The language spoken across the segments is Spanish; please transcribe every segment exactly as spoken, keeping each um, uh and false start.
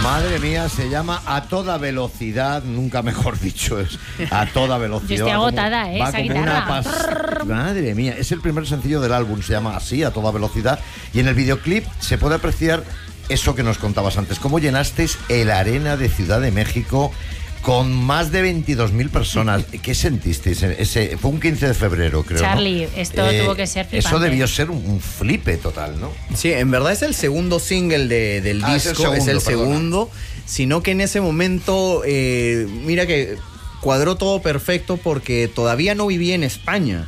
Madre mía, se llama A Toda Velocidad, nunca mejor dicho, es A Toda Velocidad. Yo estoy agotada, como, ¿eh? Va esa como guitarra. una pas... Madre mía, es el primer sencillo del álbum, se llama así, A Toda Velocidad. Y en el videoclip se puede apreciar eso que nos contabas antes, cómo llenasteis el Arena de Ciudad de México con más de veintidós mil personas. ¿Qué sentisteis? Ese, fue un quince de febrero, creo. Charlie, ¿no? esto eh, tuvo que ser flipante. Eso debió ser un, un flipe total, ¿no? Sí, en verdad es el segundo single de, del ah, disco, es el segundo, es el perdona. segundo, sino que en ese momento, eh, mira que cuadró todo perfecto porque todavía no vivía en España.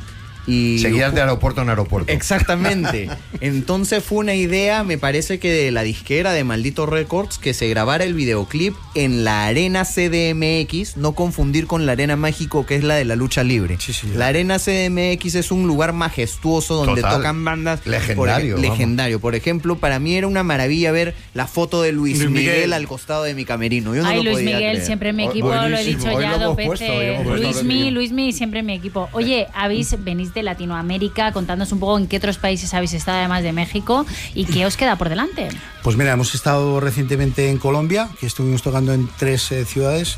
Y seguías de aeropuerto en aeropuerto. Exactamente. Entonces fue una idea, me parece que de la disquera de Maldito Records, que se grabara el videoclip en la Arena C D M X, no confundir con la Arena México, que es la de la lucha libre. Sí, sí. La Arena C D M X es un lugar majestuoso donde Total. tocan bandas. Legendario, Por, vamos. legendario. Por ejemplo, para mí era una maravilla ver la foto de Luis, Luis Miguel. Miguel al costado de mi camerino. Yo no Ay, lo Luis podía Miguel, creer. siempre en mi Oh, equipo, lo he buenísimo. dicho Hoy ya lo dos hemos puesto, hoy veces. hemos puesto Luismi, Luis. Luismi, siempre en mi equipo. Oye, habéis, venís de Latinoamérica, contándonos un poco en qué otros países habéis estado además de México y qué os queda por delante. Pues mira, hemos estado recientemente en Colombia, que estuvimos tocando en tres eh, ciudades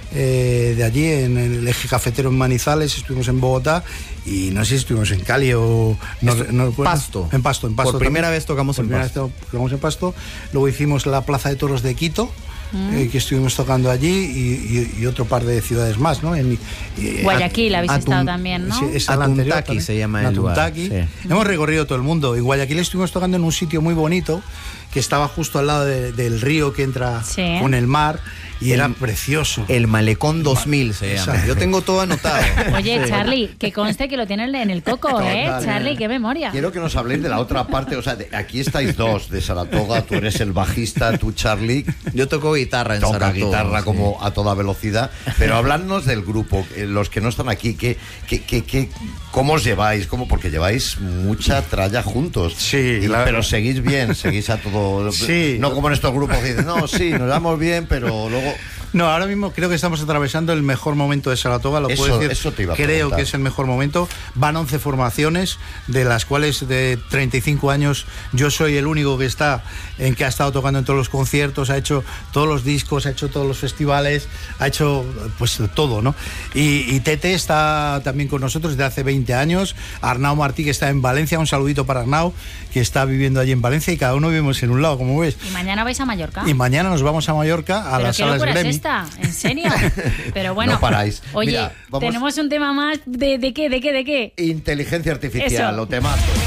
eh, de allí, en el eje cafetero en Manizales, estuvimos en Bogotá y no sé si estuvimos en Cali o... No, no recuerdo. Pasto. En Pasto, en Pasto. Por primera también. vez tocamos Por en primera Pasto. vez tocamos en Pasto. Luego hicimos la Plaza de Toros de Quito, Eh, que estuvimos tocando allí y, y, y otro par de ciudades más, ¿no? En, y, Guayaquil habéis Atun- estado también, ¿no? Sí, es el anterior Atuntaqui también. se llama el lugar. Atuntaqui. Sí. Hemos recorrido todo el mundo. En Guayaquil estuvimos tocando en un sitio muy bonito que estaba justo al lado de, del río que entra Sí. con el mar y El- era precioso. El Malecón dos mil se llama. Exacto. Yo tengo todo anotado. Oye, Charlie, que conste que lo tienen en el coco, ¿eh? Total. Charlie, qué memoria. Quiero que nos habléis de la otra parte, o sea, de, aquí estáis dos, de Saratoga, tú eres el bajista, tú Charlie, Yo toco guitarra en toca Saratoga, guitarra sí. como a toda velocidad, pero habladnos del grupo, eh, los que no están aquí, que, que, que, que, ¿cómo os lleváis? ¿Cómo? Porque lleváis mucha tralla juntos. Sí, Y- la- pero seguís bien, seguís a todo... Sí. No como en estos grupos que dicen, no, sí, nos llevamos bien, pero luego... No, ahora mismo creo que estamos atravesando el mejor momento de Saratoga, lo Eso- puedo decir. eso te iba a creo preguntar. que es el mejor momento. Van once formaciones, de las cuales de treinta y cinco años yo soy el único que está en que ha estado tocando en todos los conciertos, ha hecho todos los discos, ha hecho todos los festivales, ha hecho pues todo, ¿no? Y, y Tete está también con nosotros desde hace veinte años. Arnau Martí, que está en Valencia, un saludito para Arnau, que está viviendo allí en Valencia y cada uno vivimos en un lado, como ves. Y mañana vais a Mallorca. Y mañana nos vamos a Mallorca a ¿Pero las qué salas locura es Gremi. esta? ¿En serio? Pero bueno. No paráis. Oye, Mira, vamos- tenemos un tema más de, de qué, de qué, de qué. Inteligencia artificial, Eso. o temazo.